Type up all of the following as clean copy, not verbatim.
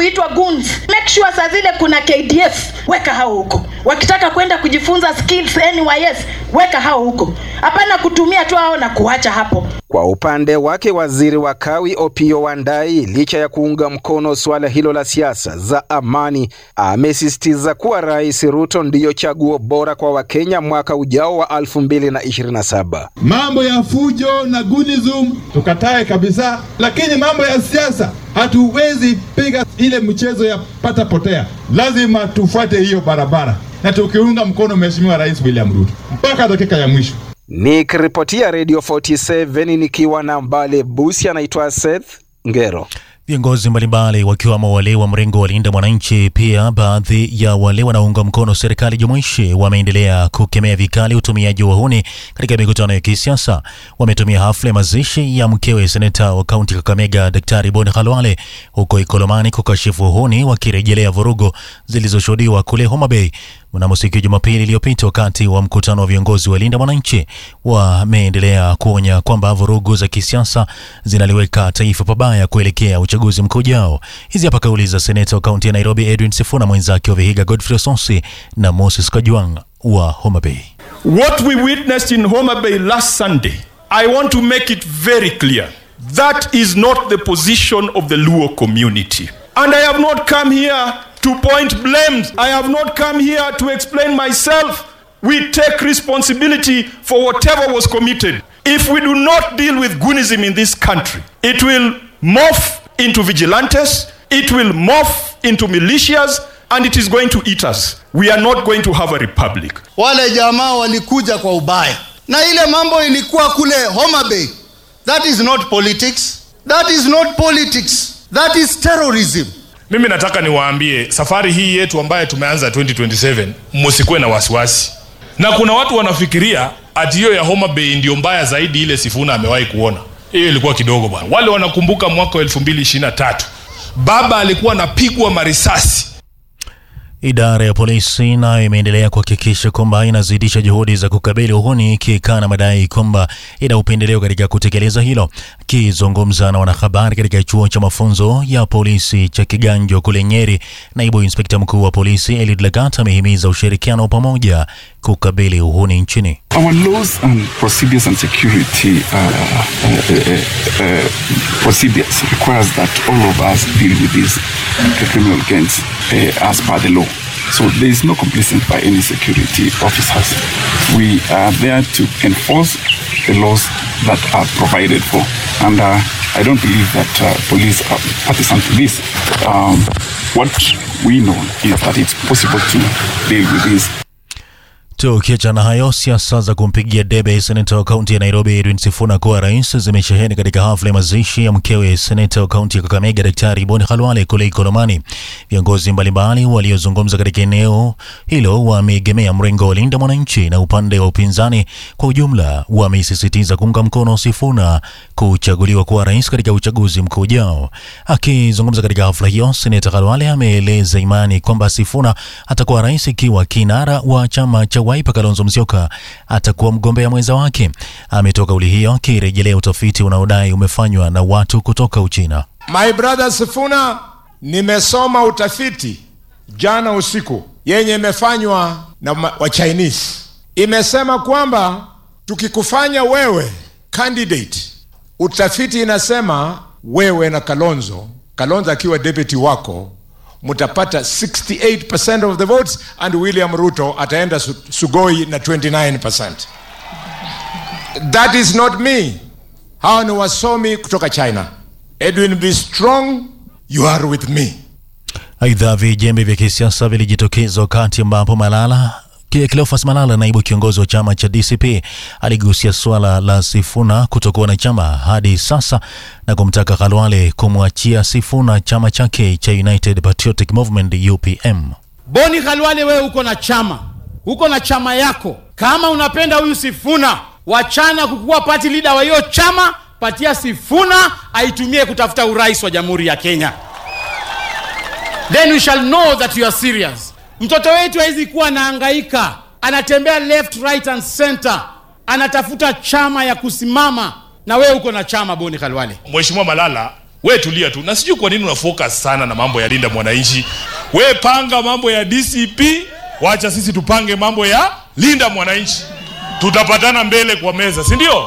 kuitwa goons. Make sure saa zile kuna KDF, weka hao huko. Wakitaka kwenda kujifunza skills NYS, weka hao huko. Hapana kutumia tu hao na kuacha hapo. Kwa upande wake waziri wa kawi Opiyo Wandayi, licha ya kuunga mkono swala hilo la siasa za amani, amesisitiza kuwa Rais Ruto ndiyo chaguo bora kwa Wakenya mwaka ujao wa 2027. Mambo ya fujo na gunism tukatae kabisa, lakini mambo ya siasa hatuwezi piga ile mchezo ya pata potea. Lazima tufuate hiyo barabara na tukiunga mkono Mheshimiwa Rais William Ruto mpaka dakika ya mwisho. Nikiripotia Radio 47 nikiwa na Mbale Busia, anaitwa Seth Ngero. Viongozi mbalimbali wakiwamo wale wa mrengo wa Linda Mwananchi, pia baadhi ya wale wanaunga mkono serikali jumuishi wameendelea kukemea vikali utumiaji wa uhuni katika mikutano ya kisiasa. Wametumia hafla ya mazishi ya mkewe seneta wa kaunti Kakamega Daktari Boni Khalwale huko Ikolomani kukashifu uhuni, wakirejelea vurugu zilizoshuhudiwa kule Homa Bay mnamo siku ya Jumapili iliyopita. Wakati wa mkutano wa viongozi wa Linda Mwananchi, wameendelea kuonya kwamba vurugu za kisiasa zinaliweka taifa pabaya kuelekea uchaguzi mkuu ujao. Hizi hapa kauli za seneta wa kaunti ya Nairobi Edwin Sifuna, mwenzake wa Vihiga Godfrey Osonsi na Moses Kajwang wa Homa Bay. What we witnessed in Homa Bay last Sunday, I want to make it very clear. That is not the position of the Luo community. And I have not come here to point blames. I have not come here to explain myself. We take responsibility for whatever was committed. If we do not deal with goonism in this country, it will morph into vigilantes, it will morph into militias, and it is going to eat us. We are not going to have a republic. Wale jamaa walikuja kwa ubaya. Na ile mambo ilikuwa kule Homa Bay. That is not politics. That is not politics. That is terrorism. Mimi nataka niwaambie safari hii yetu ambayo tumeanza 2027, msikuwe na wasiwasi. Na kuna watu wanafikiria ati hiyo ya Homa Bay ndio mbaya zaidi ile Sifuna amewahi kuona. Hiyo ilikuwa kidogo bwana. Wale wanakumbuka mwaka 2023. Baba alikuwa anapigwa marisasi. Idara ya polisi nayo imeendelea kuhakikisha kwamba inazidisha juhudi za kukabili uhuni, ikikana madai kwamba ina upendeleo katika kutekeleza hilo. Akizungumza na wanahabari katika chuo cha mafunzo ya polisi cha Kiganjo kule Nyeri, naibu inspekta mkuu wa polisi Eliud Lagat amehimiza ushirikiano pamoja kukabili uhuni nchini. Our laws and procedures and security procedures requires that all of us deal with these criminal gangs as per the law. So there is no complacence by any security officers. We are there to enforce the laws that are provided for. And I don't believe that police are partisan to this. What we know is that it's possible to deal with this. Tukiachana hayo, siasa za kumpigia debe seneta wa kaunti ya Nairobi Edwin Sifuna kuwa rais zimesheheni katika hafla ya mazishi ya mkewe seneta wa kaunti ya Kakamega Daktari Boni Khalwale kule Ikolomani. Viongozi mbalimbali waliozungumza katika eneo hilo wameegemea mrengo wa Linda Mwananchi na upande wa upinzani kwa ujumla wamesisitiza kuunga mkono Sifuna kuchaguliwa kuwa rais katika uchaguzi mkuu ujao. Akizungumza katika hafla hiyo, seneta Khalwale ameeleza imani kwamba Sifuna atakuwa rais ikiwa kinara wa chama cha Wiper Kalonzo Musyoka atakuwa mgombea mwenza wake. Ametoka kauli hiyo akirejelea utafiti unaodai umefanywa na watu kutoka Uchina. My brother Sifuna, nimesoma utafiti jana usiku yenye imefanywa na wa Chinese. Imesema kwamba tukikufanya wewe candidate, utafiti inasema wewe na Kalonzo akiwa deputy wako, mutapata 68% of the votes and William Ruto ataenda Sugoi na 29%. That is not me. Hao ni wasomi kutoka China. Edwin, be strong, you are with me. Aidha, vijembe vya kisiasa vilijitokeza wakati ambapo Cleophas Malala, naibu kiongozi wa chama cha DCP, aligusia swala la Sifuna kutokuwa na chama hadi sasa na kumtaka Khalwale kumwachia Sifuna chama chake cha United Patriotic Movement UPM. Boni Khalwale, wewe uko na chama yako. Kama unapenda huyu Sifuna, wachana kukuwa party leader wa hiyo chama, patia Sifuna aitumie kutafuta urais wa Jamhuri ya Kenya. Then we shall know that you are serious. Mtoto wetu haizi kuwa anahangaika, anatembea left, right and center, anatafuta chama ya kusimama, na wewe uko na chama Boni Khalwale. Mheshimiwa Malala, We tulia tu. Na sijui kwa nini una focus sana na mambo ya Linda Mwananchi. We panga mambo ya DCP, wacha sisi tupange mambo ya Linda Mwananchi. Tutapatana mbele kwa meza, si ndio?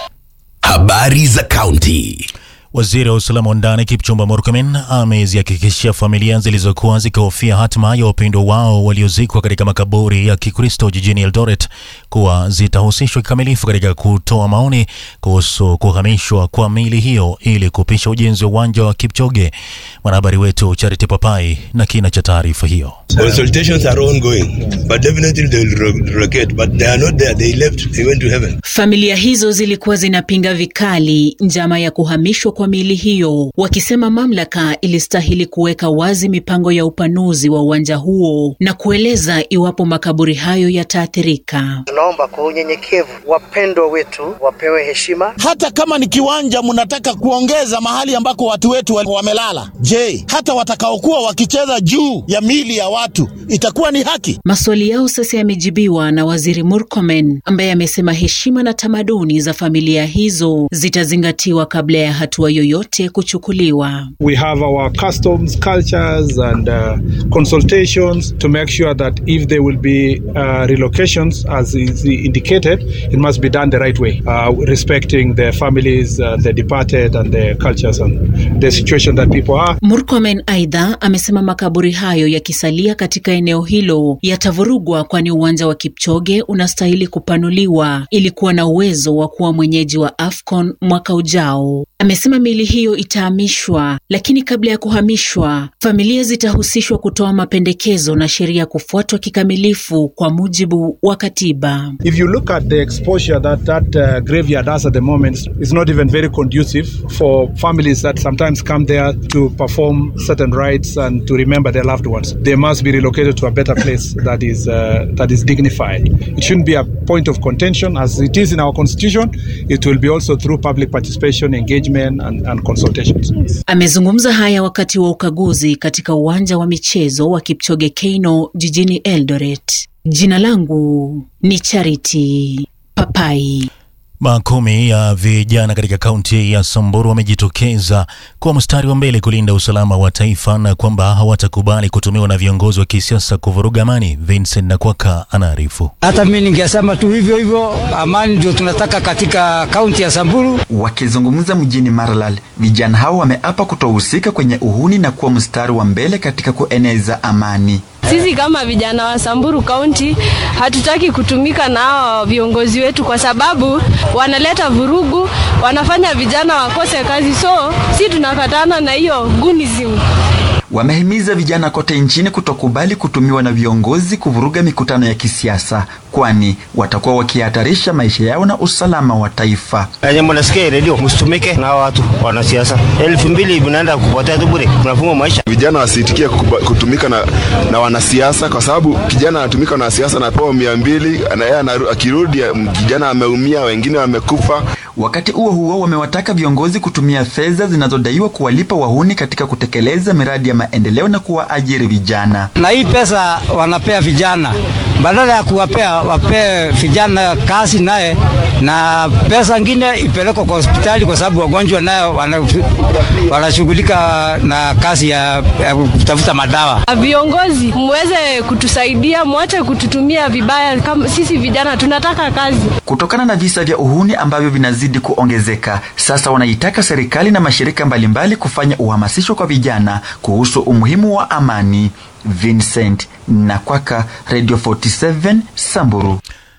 Habari za kaunti. Waziri wa usalama wa ndani Kipchumba Murkomen amezihakikishia familia zilizokuwa zikihofia hatima ya wapendwa wao waliozikwa katika makaburi ya Kikristo jijini Eldoret kuwa zitahusishwa kikamilifu katika kutoa maoni kuhusu kuhamishwa kwa miili hiyo ili kupisha ujenzi wa uwanja wa Kipchoge. Mwanahabari wetu Charity Papai na kina cha taarifa hiyo. Consultations are ongoing, but definitely they will relocate, but they are not there. They left, they went to heaven. Familia hizo zilikuwa zinapinga vikali njama ya kuhamishwa kwa miili hiyo, wakisema mamlaka ilistahili kuweka wazi mipango ya upanuzi wa uwanja huo na kueleza iwapo makaburi hayo yataathirika. Tunaomba kwa unyenyekevu wapendwa wetu wapewe heshima. Hata kama ni kiwanja mnataka kuongeza mahali ambako watu wetu wamelala, je, hata watakaokuwa wakicheza juu ya miili ya watu itakuwa ni haki? Maswali yao sasa yamejibiwa na Waziri Murkomen, ambaye amesema heshima na tamaduni za familia hizo zitazingatiwa kabla ya hatua yoyote kuchukuliwa. We have our customs, cultures and consultations to make sure that if there will be relocations as is indicated, it must be done the right way, respecting the families, the departed and the cultures and the situation that people are. Murkomen aidha amesema makaburi hayo yakisalia katika eneo hilo yatavurugwa, kwani uwanja wa Kipchoge unastahili kupanuliwa ili kuwa na uwezo wa kuwa mwenyeji wa AFCON mwaka ujao. Amesema miili hiyo itahamishwa, lakini kabla ya kuhamishwa, familia zitahusishwa kutoa mapendekezo na sheria kufuatwa kikamilifu kwa mujibu wa katiba. If you look at the exposure that graveyard has at the moment, it's not even very conducive for families that sometimes come there to perform certain rites and to remember their loved ones. They must be relocated to a better place that is dignified. It shouldn't be a point of contention as it is in our constitution. It will be also through public participation, engagement and consultations. Amezungumza haya wakati wa ukaguzi katika uwanja wa michezo wa Kipchoge Keino jijini Eldoret. Jina langu ni Charity Papai. Makumi ya vijana katika kaunti ya Samburu wamejitokeza kwa mstari wa mbele kulinda usalama wa taifa na kwamba hawatakubali kutumiwa na viongozi wa kisiasa kuvuruga amani. Vincent Nakwaka anaarifu. Hata mimi ningesema tu hivyo, amani ndio tunataka katika kaunti ya Samburu. Wakizungumza mjini Maralal, vijana hao wameapa kutohusika kwenye uhuni na kuwa mstari wa mbele katika kueneza amani. Sisi kama vijana wa Samburu County hatutaki kutumika na hao viongozi wetu kwa sababu wanaleta vurugu, wanafanya vijana wakose kazi, so sisi tunakatana na hiyo gunism. Wamehimiza vijana kote nchini kutokubali kutumiwa na viongozi kuvuruga mikutano ya kisiasa, kwani watakuwa wakihatarisha maisha yao na usalama wa taifa. Mnasikia radio, msitumike na watu wanasiasa. 2,000 vinaenda kupotea tu bure, tunafunga maisha. Vijana wasitikie kutumika na wanasiasa kwa sababu kijana anatumika na wanasiasa na pewa 200, na yeye akirudi kijana ameumia, wengine wamekufa. Wakati huo wamewataka viongozi kutumia fedha zinazodaiwa kuwalipa wahuni katika kutekeleza miradi ya maendeleo na kuwaajiri vijana. Na hii pesa wanapea vijana, badala ya kuwapea wapee vijana kazi naye, na pesa nyingine ipelekwe kwa hospitali kwa sababu wagonjwa nayo wanashughulika na kazi ya kutafuta madawa. Viongozi muweze kutusaidia, mwache kututumia vibaya, kama sisi vijana tunataka kazi. Kutokana na visa vya uhuni ambavyo vinazidi kuongezeka, sasa wanaitaka serikali na mashirika mbalimbali kufanya uhamasisho kwa vijana kuhusu umuhimu wa amani. Vincent Nakwaka, Radio 47 Samburu.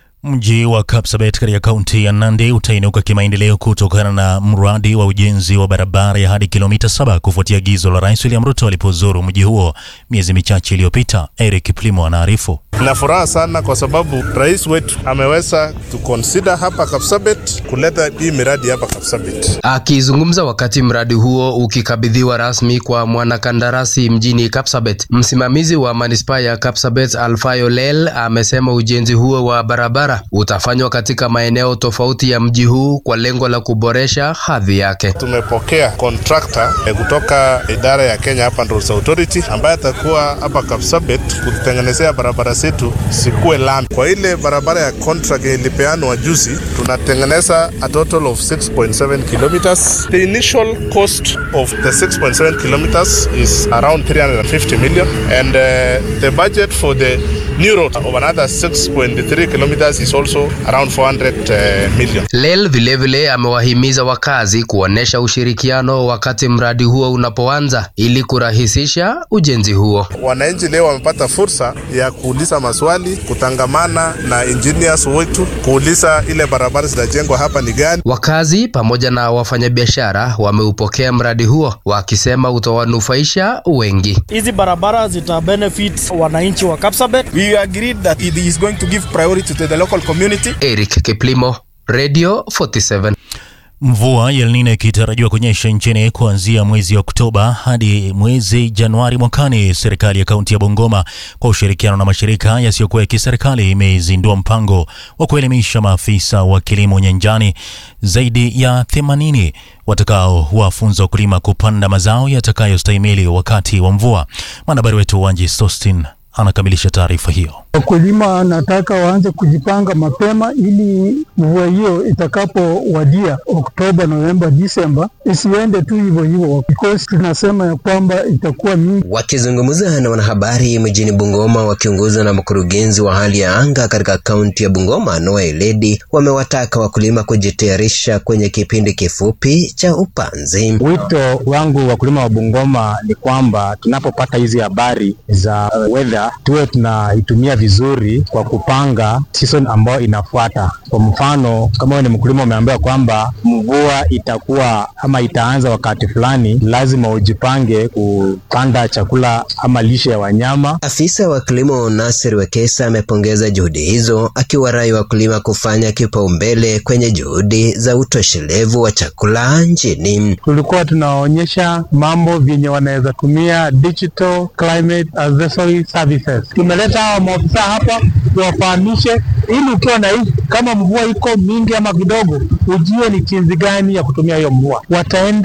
Mji wa Kapsabet katika kaunti ya Nandi utainuka kimaendeleo kutokana na mradi wa ujenzi wa barabara ya hadi kilomita 7 kufuatia agizo la Rais William Ruto alipozuru mji huo miezi michache iliyopita. Eric Plimo anaarifu. Na furaha sana kwa sababu rais wetu ameweza consider hapa Kapsabet kuleta hii miradi hapa Kapsabet. Akizungumza wakati mradi huo ukikabidhiwa rasmi kwa mwanakandarasi mjini Kapsabet, msimamizi wa manispaa ya Kapsabet Alfayo Lel amesema ujenzi huo wa barabara bora utafanywa katika maeneo tofauti ya mji huu kwa lengo la kuboresha hadhi yake. Tumepokea contractor kutoka idara ya Kenya Urban Roads Authority ambaye atakuwa hapa Kapsabet kutengenezea barabara zetu sikuwe lami. Kwa ile barabara ya contract ilipeanwa juzi, tunatengeneza a total of 6.7 kilometers. The initial cost of the 6.7 kilometers is around 350 million and the budget for the new road of another 6.3 kilometers is also around 400 million. Lel vilevile amewahimiza wakazi kuonesha ushirikiano wakati mradi huo unapoanza ili kurahisisha ujenzi huo. Wananchi leo wamepata fursa ya kuuliza maswali, kutangamana na engineers wetu, kuuliza ile barabara zinajengwa hapa ni gani. Wakazi pamoja na wafanyabiashara wameupokea mradi huo wakisema utawanufaisha wengi. Hizi barabara zita benefit wananchi wa Kapsabet. We agreed that it is going to give priority to the local community. Eric Kiplimo, Radio 47. Mvua ya El Nino ikitarajiwa kunyesha nchini kuanzia mwezi Oktoba hadi mwezi Januari mwakani. Serikali ya kaunti ya Bungoma kwa ushirikiano na mashirika yasiyokuwa ya kiserikali imezindua mpango wa kuelimisha maafisa wa kilimo nyanjani zaidi ya 80 watakao wafunza wakulima kupanda mazao yatakayostahimili wakati wa mvua. Mwanahabari wetu Wanji Sostin anakamilisha taarifa hiyo. Wakulima nataka waanze kujipanga mapema ili mvua hiyo itakapowadia Oktoba, Novemba, Disemba isiende tu hivyo hivyo, because tunasema ya kwamba itakuwa mingi. Wakizungumza na wanahabari mjini Bungoma wakiongozwa na mkurugenzi wa hali ya anga katika kaunti ya Bungoma Noah Ledi, wamewataka wakulima kujitayarisha kwenye kipindi kifupi cha upanzi. Wito wangu wakulima wa Bungoma ni kwamba tunapopata hizi habari za weather tuwe tunaitumia vizuri kwa kupanga season ambayo inafuata. Kwa mfano, kama wewe ni mkulima umeambiwa kwamba mvua itakuwa ama itaanza wakati fulani, lazima ujipange kupanda chakula ama lishe ya wanyama. Afisa wa kilimo Nasir Wekesa amepongeza juhudi hizo, akiwarai wakulima kufanya kipaumbele kwenye juhudi za utoshelevu wa chakula nchini. Tulikuwa tunaonyesha mambo vyenye wanaweza tumia digital climate advisory services. Tumeleta hawa maofisa hapa tuwafahamishe ili ukiwa na hii kama mvua iko mingi ama kidogo ujue ni jinsi gani ya kutumia hiyo mvua. Wataenda